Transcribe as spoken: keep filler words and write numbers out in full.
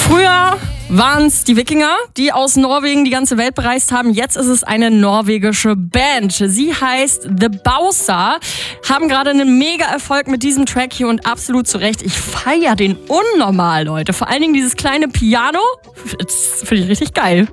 Früher waren es die Wikinger, die aus Norwegen die ganze Welt bereist haben. Jetzt ist es eine norwegische Band. Sie heißt The Bowser, haben gerade einen Mega-Erfolg mit diesem Track hier und absolut zu Recht. Ich feiere den unnormal, Leute. Vor allen Dingen dieses kleine Piano, das finde ich richtig geil.